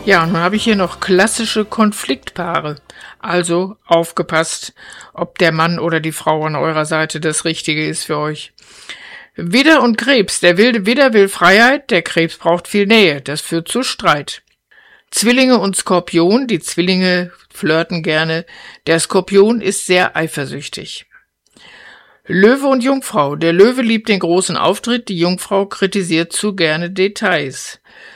Ja, und nun habe ich hier noch klassische Konfliktpaare. Also aufgepasst, ob der Mann oder die Frau an eurer Seite das Richtige ist für euch. Widder und Krebs. Der wilde Widder will Freiheit, der Krebs braucht viel Nähe. Das führt zu Streit. Zwillinge und Skorpion. Die Zwillinge flirten gerne. Der Skorpion ist sehr eifersüchtig. Löwe und Jungfrau. Der Löwe liebt den großen Auftritt, die Jungfrau kritisiert zu gerne Details.